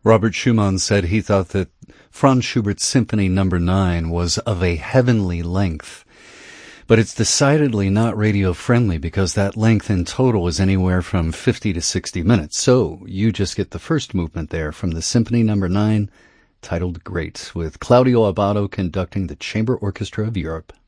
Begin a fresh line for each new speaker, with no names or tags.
Robert Schumann said he thought that Franz Schubert's Symphony No. 9 was of a heavenly length. But it's decidedly not radio-friendly because that length in total is anywhere from 50 to 60 minutes. So you just get the first movement there from the Symphony No. 9, titled Great, with Claudio Abbado conducting the Chamber Orchestra of Europe.